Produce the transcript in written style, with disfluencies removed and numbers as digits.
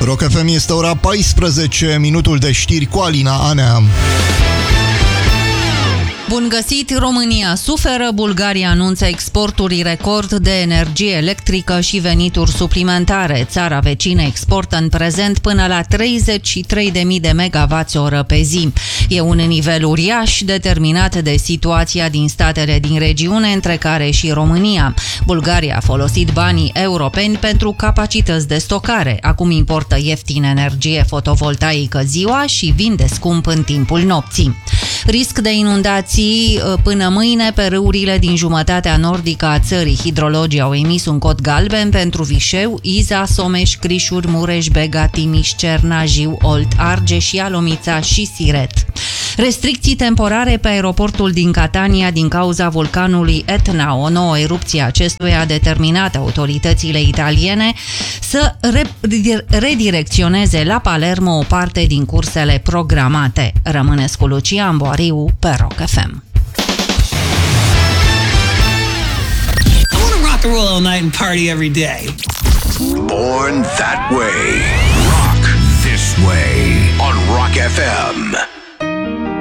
Rock FM este ora 14, minutul de știri cu Alina Anea. Bun găsit! România suferă, Bulgaria anunță exporturi record de energie electrică și venituri suplimentare. Țara vecină exportă în prezent până la 33.000 de MWh pe zi. E un nivel uriaș determinat de situația din statele din regiune, între care și România. Bulgaria a folosit banii europeni pentru capacități de stocare. Acum importă ieftin energie fotovoltaică ziua și vinde scump în timpul nopții. Risc de inundații până mâine pe râurile din jumătatea nordică a țării. Hidrologii au emis un cod galben pentru Vișeu, Iza, Someș, Crișuri, Mureș, Bega, Timiș, Cerna, Jiu, Olt, Argeș, Ialomița și Siret. Restricții temporare pe aeroportul din Catania din cauza vulcanului Etna. O nouă erupție acestuia a determinat autoritățile italiene să redirecționeze la Palermo o parte din cursele programate. Rămâneți cu Lucian Boariu pe Rock FM. I want to rock and roll all night and party every day. Born that way. Rock this way on Rock FM.